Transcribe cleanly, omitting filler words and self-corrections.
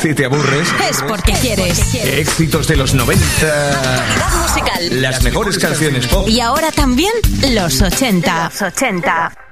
Si te aburres, es porque quieres. Éxitos de los 90. Actualidad musical. Las mejores canciones pop. Y ahora también los 80.